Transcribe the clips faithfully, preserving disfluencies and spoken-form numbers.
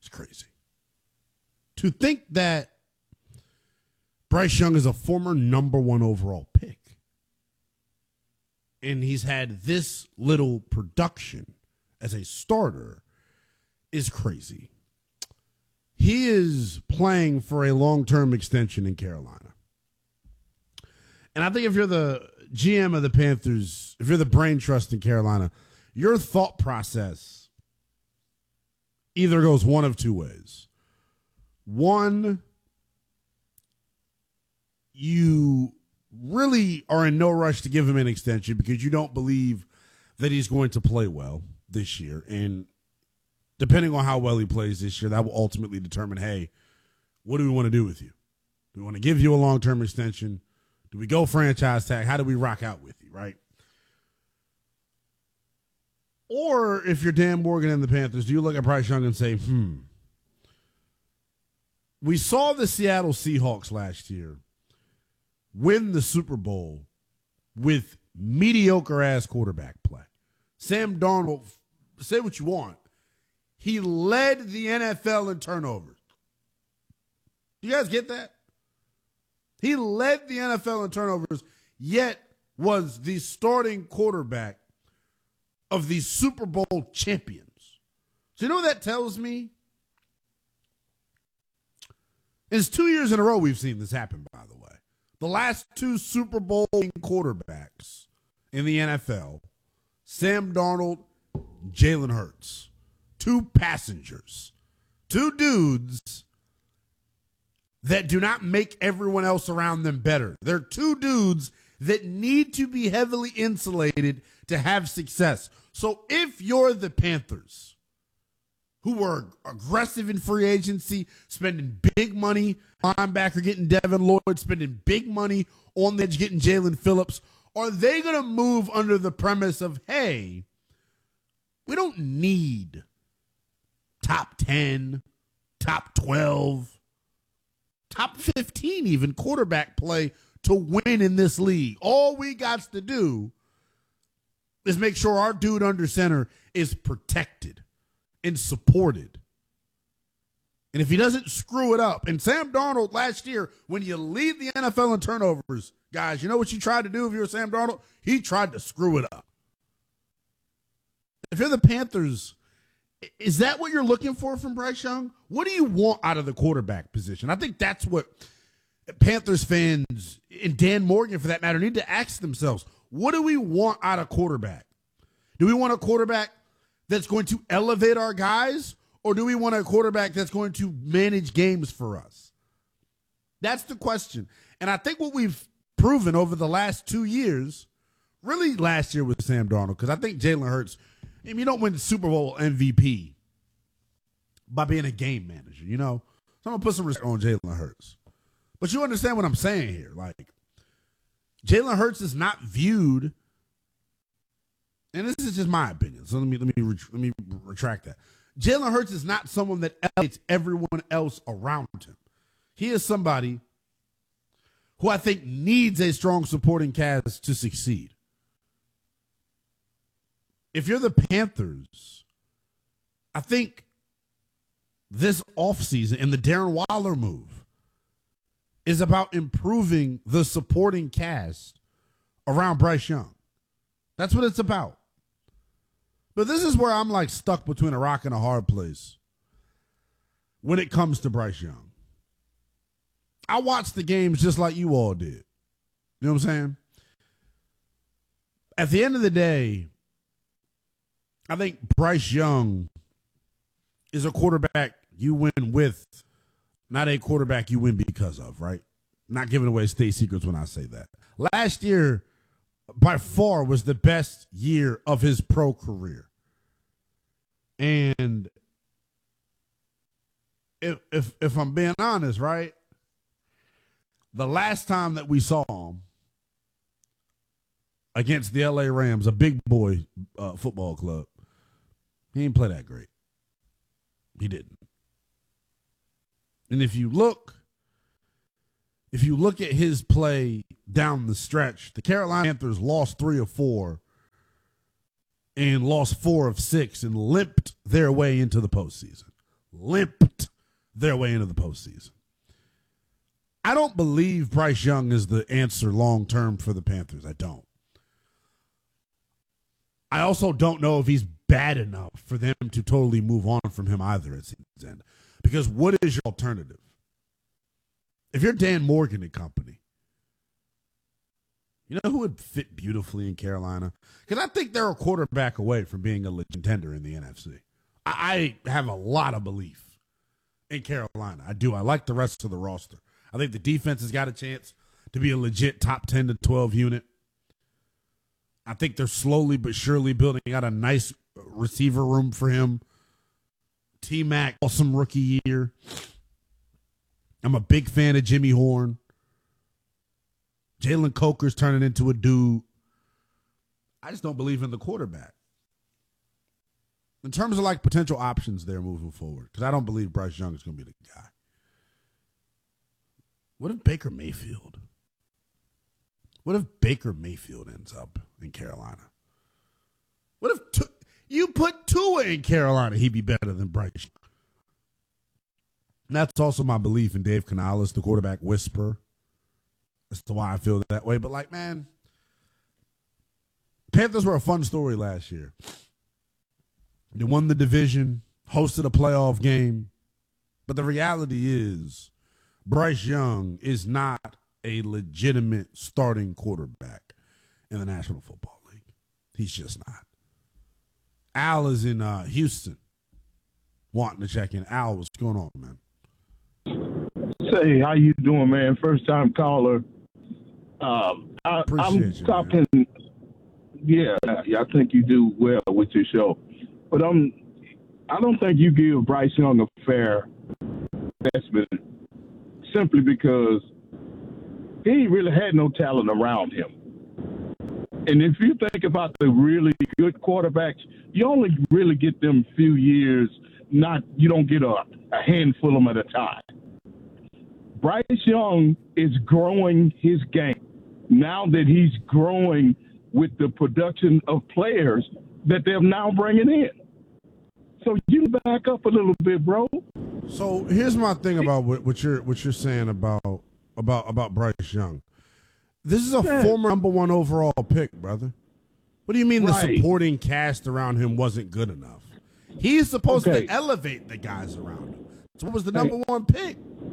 It's crazy. To think that Bryce Young is a former number one overall pick, and he's had this little production as a starter is crazy. He is playing for a long-term extension in Carolina. And I think if you're the G M of the Panthers, if you're the brain trust in Carolina, your thought process either goes one of two ways. One, you really are in no rush to give him an extension because you don't believe that he's going to play well this year. And depending on how well he plays this year, that will ultimately determine, hey, what do we want to do with you? Do we want to give you a long-term extension? Do we go franchise tag? How do we rock out with you, right? Or if you're Dan Morgan and the Panthers, do you look at Bryce Young and say, hmm, we saw the Seattle Seahawks last year win the Super Bowl with mediocre-ass quarterback play. Sam Darnold, say what you want, he led the N F L in turnovers. You guys get that? He led the N F L in turnovers, yet was the starting quarterback of the Super Bowl champions. So you know what that tells me? It's two years in a row we've seen this happen, by the way. The last two Super Bowl quarterbacks in the N F L, Sam Darnold, Jalen Hurts. Two passengers. Two dudes that do not make everyone else around them better. They're two dudes that need to be heavily insulated to have success. So if you're the Panthers, who were aggressive in free agency, spending big money, linebacker getting Devin Lloyd, spending big money on the edge getting Jalen Phillips, are they going to move under the premise of, hey, we don't need top ten, top twelve, top fifteen even quarterback play to win in this league? All we got to do is make sure our dude under center is protected and supported. And if he doesn't screw it up, and Sam Darnold last year, when you lead the N F L in turnovers, guys, you know what you tried to do if you were Sam Darnold? He tried to screw it up. If you're the Panthers, is that what you're looking for from Bryce Young? What do you want out of the quarterback position? I think that's what Panthers fans, and Dan Morgan for that matter, need to ask themselves. What do we want out of quarterback? Do we want a quarterback that's going to elevate our guys, or do we want a quarterback that's going to manage games for us? That's the question. And I think what we've proven over the last two years, really last year with Sam Darnold, because I think Jalen Hurts, I mean, you don't win the Super Bowl M V P by being a game manager, you know? So I'm going to put some respect on Jalen Hurts. But you understand what I'm saying here. Like, Jalen Hurts is not viewed, and this is just my opinion, so let me let me let me retract that. Jalen Hurts is not someone that elevates everyone else around him. He is somebody who I think needs a strong supporting cast to succeed. If you're the Panthers, I think this offseason and the Darren Waller move is about improving the supporting cast around Bryce Young. That's what it's about. But this is where I'm like stuck between a rock and a hard place when it comes to Bryce Young. I watched the games just like you all did. You know what I'm saying? At the end of the day, I think Bryce Young is a quarterback you win with, not a quarterback you win because of, right? Not giving away state secrets when I say that. Last year, by far, was the best year of his pro career. And if if if I'm being honest, right, the last time that we saw him against the L A Rams, a big boy uh, football club, he didn't play that great. He didn't. And if you look, if you look at his play down the stretch, the Carolina Panthers lost three of four and lost four of six and limped their way into the postseason. limped their way into the postseason. I don't believe Bryce Young is the answer long-term for the Panthers. I don't. I also don't know if he's bad enough for them to totally move on from him either at season's end. Because what is your alternative? If you're Dan Morgan and company, you know who would fit beautifully in Carolina? Because I think they're a quarterback away from being a contender in the N F C. I have a lot of belief in Carolina. I do. I like the rest of the roster. I think the defense has got a chance to be a legit top ten to twelve unit. I think they're slowly but surely building out a nice receiver room for him. T-Mac, awesome rookie year. I'm a big fan of Jimmy Horn. Jalen Coker's turning into a dude. I just don't believe in the quarterback. In terms of like potential options there moving forward, because I don't believe Bryce Young is going to be the guy. What if Baker Mayfield? What if Baker Mayfield ends up in Carolina? What if tu- you put Tua in Carolina? He'd be better than Bryce. And that's also my belief in Dave Canales, the quarterback whisperer. That's why I feel that way. But, like, man, Panthers were a fun story last year. They won the division, hosted a playoff game. But the reality is Bryce Young is not a legitimate starting quarterback in the National Football League. He's just not. Al is in uh, Houston wanting to check in. Al, what's going on, man? Say, how you doing, man? First time caller. Um, I, I'm you, talking. Man. Yeah, I think you do well with your show, but I'm. I don't think you give Bryce Young a fair assessment simply because he ain't really had no talent around him. And if you think about the really good quarterbacks, you only really get them few years. Not you don't get a, a handful of them at a time. Bryce Young is growing his game now that he's growing with the production of players that they're now bringing in. So you back up a little bit, bro. So here's my thing about what, what you're what you're saying about about about Bryce Young. This is a yeah. former number one overall pick, brother. What do you mean right. the supporting cast around him wasn't good enough? He's supposed okay. to elevate the guys around him. So what was the number hey. one pick?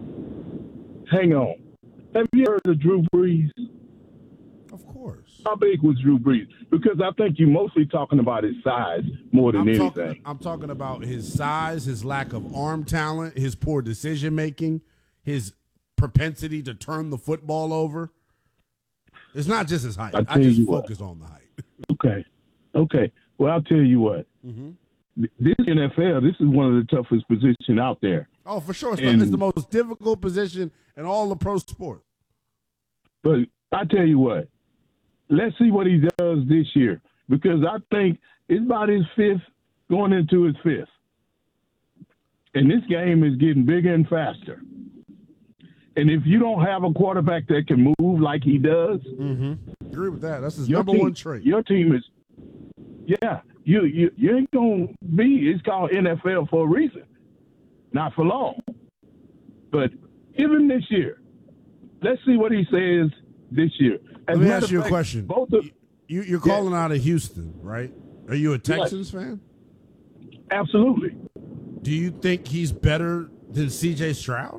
Hang on. Have you heard of Drew Brees? Of course. How big was Drew Brees? Because I think you're mostly talking about his size more than I'm anything. Talking, I'm talking about his size, his lack of arm talent, his poor decision making, his propensity to turn the football over. It's not just his height. I, I just focus what. on the height. Okay. Okay. Well, I'll tell you what. Mm-hmm. This N F L, this is one of the toughest positions out there. Oh, for sure. It's, and, it's the most difficult position in all the pro sports. But I tell you what, let's see what he does this year, because I think it's about his fifth, going into his fifth. And this game is getting bigger and faster. And if you don't have a quarterback that can move like he does, mm-hmm. agree with that. That's his number team, one trait. Your team is, yeah, you you, you ain't gonna be. It's called N F L for a reason, not for long. But even this year, let's see what he says this year. As Let me ask you fact, a question. Both of, you, you're calling yeah. out of Houston, right? Are you a Texans yes. fan? Absolutely. Do you think he's better than C J Stroud?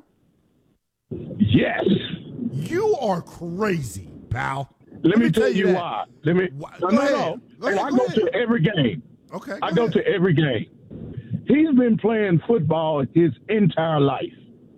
Yes. You are crazy, pal. Let, Let me, me tell, tell you, you why. Let me. Why? No, no, no. Go ahead, I go, go to every game. Okay. Go I go ahead. to every game. He's been playing football his entire life.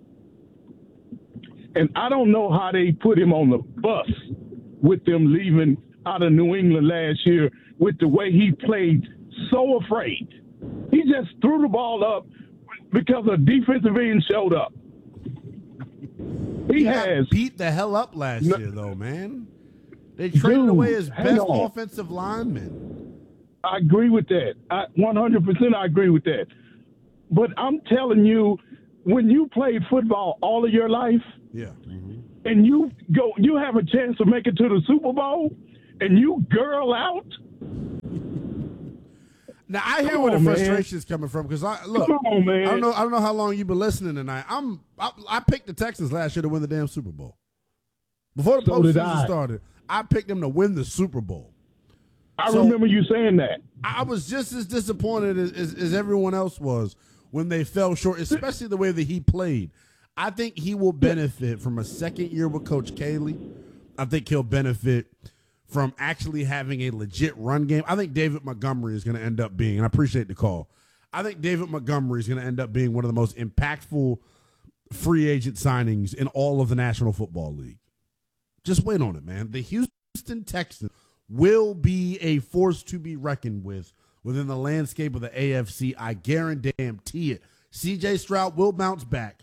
And I don't know how they put him on the bus with them leaving out of New England last year with the way he played, so afraid. He just threw the ball up because a defensive end showed up. He, he has beat the hell up last no, year, though, man. They traded dude, away his best offensive lineman. I agree with that. I, one hundred percent I agree with that. But I'm telling you, when you played football all of your life, yeah, mm-hmm. and you go, you have a chance to make it to the Super Bowl, and you girl out. Now I hear Come where the on, man. frustration is coming from because I look. Come on, man. I don't know. I don't know how long you've been listening tonight. I'm. I, I picked the Texans last year to win the damn Super Bowl. Before the So did postseason I. started, I picked them to win the Super Bowl. I So- remember you saying that. I was just as disappointed as, as, as everyone else was when they fell short, especially the way that he played. I think he will benefit from a second year with Coach Caley. I think he'll benefit from actually having a legit run game. I think David Montgomery is going to end up being, and I appreciate the call, I think David Montgomery is going to end up being one of the most impactful free agent signings in all of the National Football League. Just wait on it, man. The Houston Texans will be a force to be reckoned with within the landscape of the A F C. I guarantee it. C J Stroud will bounce back.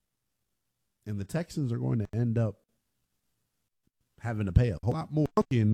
And the Texans are going to end up having to pay a whole lot more. And